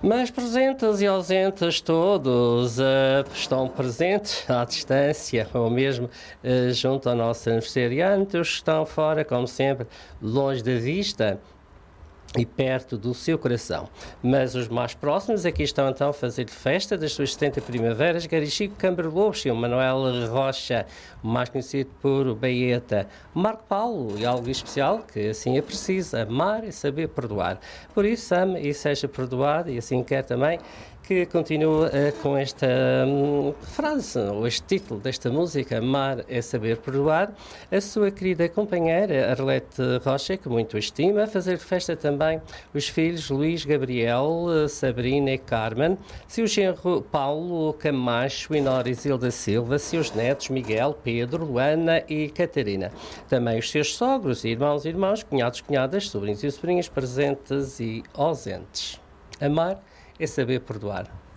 Mas presentes e ausentes todos estão presentes à distância ou mesmo junto ao nosso aniversariante. Os que estão fora, como sempre, longe da vista e perto do seu coração. Mas os mais próximos aqui estão então a fazer festa das suas 70 primaveras. Garichico Camberlobos e o Manuel Rocha, mais conhecido por Baeta. Marco Paulo, e algo especial que assim é preciso, amar e saber perdoar. Por isso, ame e seja perdoado, e assim quer também que continua com esta frase, ou este título desta música, Amar é Saber Perdoar, a sua querida companheira Arlete Rocha, que muito estima, a fazer festa também os filhos Luís, Gabriel, Sabrina e Carmen, seu genro Paulo Camacho e Nora Isilda Silva, seus netos Miguel, Pedro, Luana e Catarina. Também os seus sogros, irmãos e irmãs, cunhados, cunhadas, sobrinhos e sobrinhas presentes e ausentes. Amar é saber perdoar.